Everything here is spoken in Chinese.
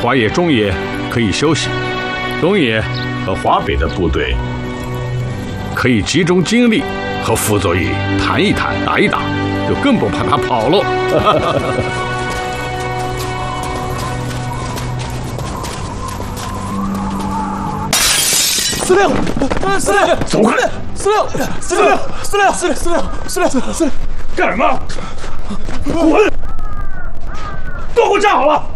华野、中野可以休息，东野和华北的部队可以集中精力和傅作义谈一谈、打一打，就更不怕他跑了。 司令，司令， 走开！ 司令，司令，司令，司令，司令，司令，司令， 干什么？滚！都给我站好了！